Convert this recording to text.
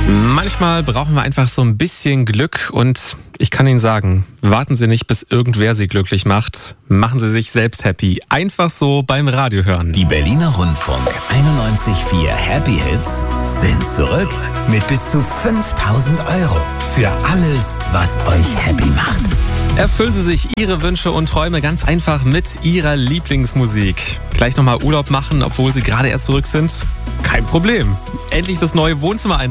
Manchmal brauchen wir einfach so ein bisschen Glück und ich kann Ihnen sagen, warten Sie nicht, bis irgendwer Sie glücklich macht. Machen Sie sich selbst happy. Einfach so beim Radio hören. Die Berliner Rundfunk 91.4 Happy Hits sind zurück mit bis zu 5.000 € für alles, was euch happy macht. Erfüllen Sie sich Ihre Wünsche und Träume ganz einfach mit Ihrer Lieblingsmusik. Gleich nochmal Urlaub machen, obwohl Sie gerade erst zurück sind? Kein Problem. Endlich das neue Wohnzimmer einrichten.